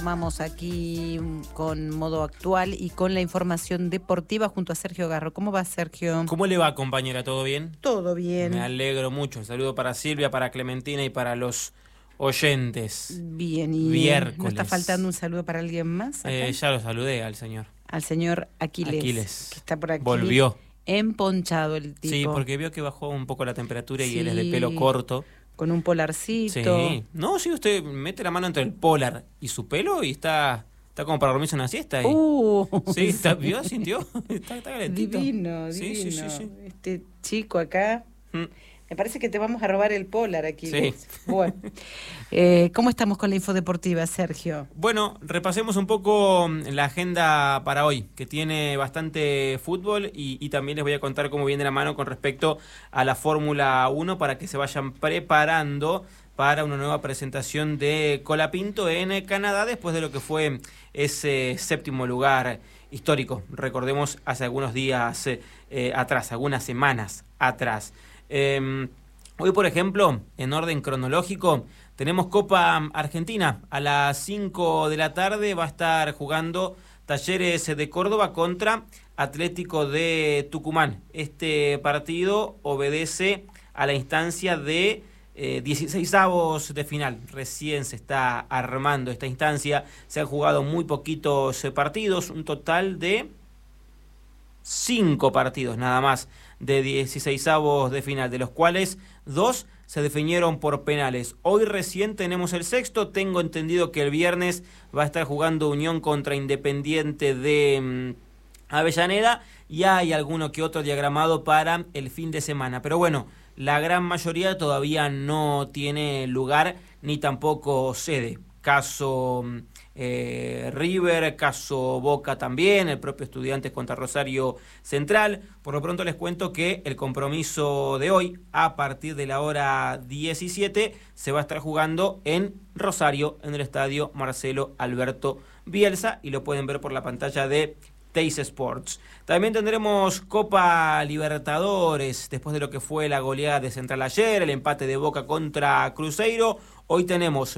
Vamos aquí con modo actual y con la información deportiva junto a Sergio Garro. ¿Cómo va, Sergio? ¿Cómo le va, compañera? ¿Todo bien? Todo bien. Me alegro mucho. Un saludo para Silvia, para Clementina y para los oyentes. Bien, y Miércoles. ¿no está faltando un saludo para alguien más acá? Ya lo saludé al señor. Al señor Aquiles, que está por aquí. Volvió. Emponchado el tipo. Sí, porque vio que bajó un poco la temperatura y él es de Sí, pelo corto. con un polarcito. Sí. No, sí, usted mete la mano entre el polar y su pelo y está como para dormirse una siesta ahí. Sí, ¿vio? ¿Sintió? Está calentito. Divino, sí, divino. Sí. Este chico acá. Me parece que te vamos a robar el polar aquí. Sí. Bueno, ¿cómo estamos con la info deportiva, Sergio? Bueno, repasemos un poco la agenda para hoy, que tiene bastante fútbol y también les voy a contar cómo viene la mano con respecto a la Fórmula 1 para que se vayan preparando para una nueva presentación de Colapinto en Canadá después de lo que fue ese séptimo lugar histórico. Recordemos hace algunos días atrás, algunas semanas atrás. Hoy, por ejemplo, en orden cronológico, tenemos Copa Argentina. A las 5 de la tarde va a estar jugando Talleres de Córdoba contra Atlético de Tucumán. Este partido obedece a la instancia de 16avos de final. Recién se está armando esta instancia. Se han jugado muy poquitos partidos, un total de 5 partidos nada más de 16avos de final, de los cuales 2 se definieron por penales. Hoy recién tenemos el sexto. Tengo entendido que el viernes va a estar jugando Unión contra Independiente de Avellaneda y hay alguno que otro diagramado para el fin de semana. Pero bueno, la gran mayoría todavía no tiene lugar ni tampoco sede. Caso River, caso Boca también, el propio Estudiantes contra Rosario Central. Por lo pronto les cuento que el compromiso de hoy, a partir de la hora 17, se va a estar jugando en Rosario, en el estadio Marcelo Alberto Bielsa, y lo pueden ver por la pantalla de Teis Sports. También tendremos Copa Libertadores, después de lo que fue la goleada de Central ayer, el empate de Boca contra Cruzeiro. Hoy tenemos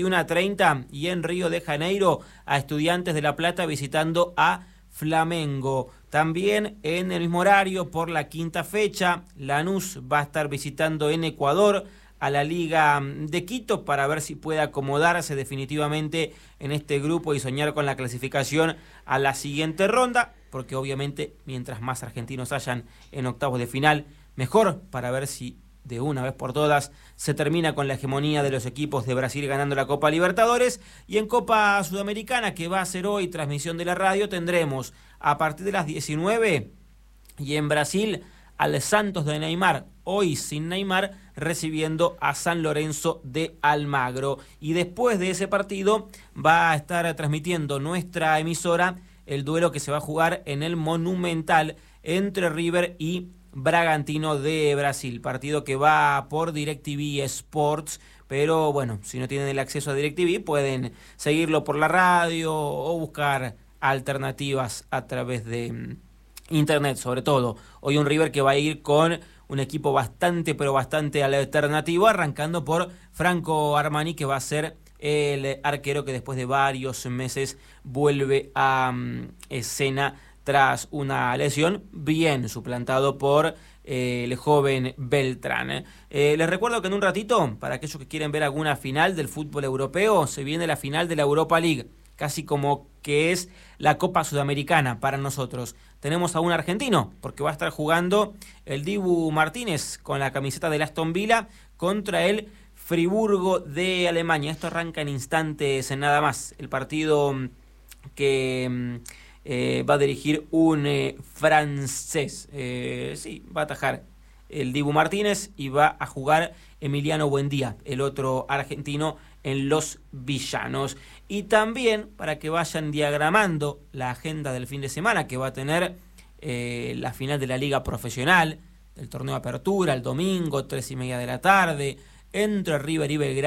21:30 y en Río de Janeiro a Estudiantes de La Plata visitando a Flamengo. También en el mismo horario, por la quinta fecha, Lanús va a estar visitando en Ecuador a la Liga de Quito para ver si puede acomodarse definitivamente en este grupo y soñar con la clasificación a la siguiente ronda, porque obviamente mientras más argentinos hayan en octavos de final, mejor, para ver si de una vez por todas se termina con la hegemonía de los equipos de Brasil ganando la Copa Libertadores. Y en Copa Sudamericana, que va a ser hoy transmisión de la radio, tendremos a partir de las 19 y en Brasil al Santos de Neymar, hoy sin Neymar, recibiendo a San Lorenzo de Almagro. Y después de ese partido va a estar transmitiendo nuestra emisora el duelo que se va a jugar en el Monumental entre River y Bragantino de Brasil. Partido que va por DirecTV Sports, pero bueno, si no tienen el acceso a DirecTV pueden seguirlo por la radio o buscar alternativas a través de internet, sobre todo. Hoy un River que va a ir con un equipo bastante, pero bastante alternativo, arrancando por Franco Armani, que va a ser el arquero que después de varios meses vuelve a escena tras una lesión, bien suplantado por el joven Beltrán. Les recuerdo que en un ratito, para aquellos que quieren ver alguna final del fútbol europeo, se viene la final de la Europa League, casi como que es la Copa Sudamericana para nosotros. Tenemos a un argentino, porque va a estar jugando el Dibu Martínez con la camiseta del Aston Villa contra el Friburgo de Alemania. Esto arranca en instantes, en nada más. El partido que va a dirigir un francés. Sí, va a atajar el Dibu Martínez y va a jugar Emiliano Buendía, el otro argentino, en los villanos. Y también para que vayan diagramando la agenda del fin de semana, que va a tener la final de la Liga Profesional, del torneo de Apertura, el domingo, 3:30 de la tarde, entre River y Belgrano.